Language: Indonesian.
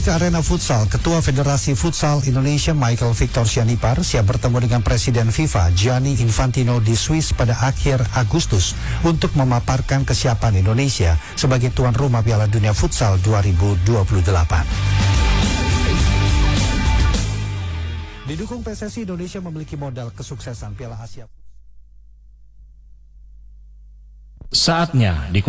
Ke arena futsal, Ketua Federasi Futsal Indonesia Michael Victor Sianipar siap bertemu dengan Presiden FIFA Gianni Infantino di Swiss pada akhir Agustus untuk memaparkan kesiapan Indonesia sebagai tuan rumah Piala Dunia Futsal 2028. Didukung PSSI, Indonesia memiliki modal kesuksesan Piala Asia. Saatnya